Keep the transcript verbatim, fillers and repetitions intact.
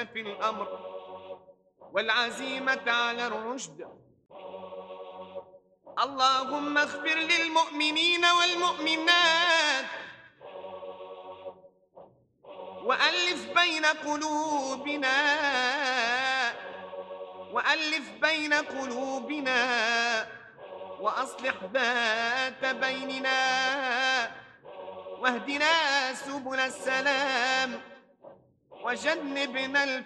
في الأمر والعزيمة على الرشد. اللهم اغفر للمؤمنين والمؤمنات وألف بين قلوبنا وألف بين قلوبنا وأصلح ذات بيننا واهدنا سبل السلام وجنبنا